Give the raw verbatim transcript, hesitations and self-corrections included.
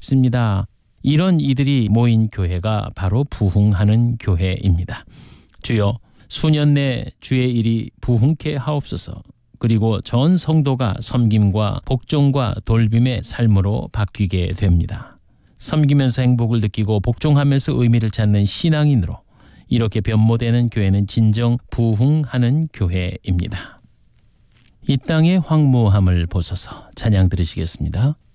싶습니다. 이런 이들이 모인 교회가 바로 부흥하는 교회입니다. 주여, 수년 내 주의 일이 부흥케 하옵소서. 그리고 전 성도가 섬김과 복종과 돌빔의 삶으로 바뀌게 됩니다. 섬기면서 행복을 느끼고 복종하면서 의미를 찾는 신앙인으로 이렇게 변모되는 교회는 진정 부흥하는 교회입니다. 이 땅의 황무함을 보소서. 찬양 들으시겠습니다.